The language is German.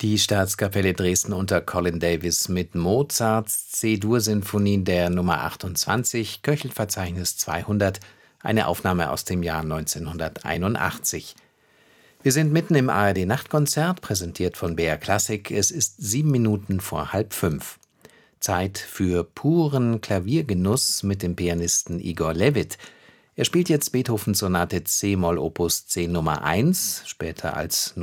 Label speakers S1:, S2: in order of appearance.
S1: Die Staatskapelle Dresden unter Colin Davis mit Mozarts C-Dur-Sinfonie der Nummer 28, Köchelverzeichnis 200, eine Aufnahme aus dem Jahr 1981. Wir sind mitten im ARD-Nachtkonzert, präsentiert von BR Classic. Es ist 7 Minuten vor 4:30. Zeit für puren Klaviergenuss mit dem Pianisten Igor Levit. Er spielt jetzt Beethoven-Sonate C-Moll Opus 10 Nummer 1, später als